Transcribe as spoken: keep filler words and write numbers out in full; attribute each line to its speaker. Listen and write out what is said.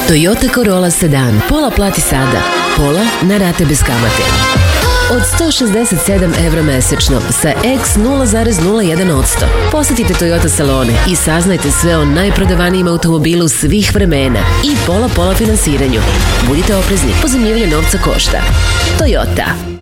Speaker 1: Toyota Corolla Sedan. Pola plati sada, pola na rate bez kamate. Od sto šezdeset sedam evra mesečno sa X nula zarez nula jedan posto. Posetite Toyota salone i saznajte sve o najprodavanijim automobilu svih vremena i pola-pola finansiranju. Budite oprezni, pozajmljivanje novca košta. Toyota.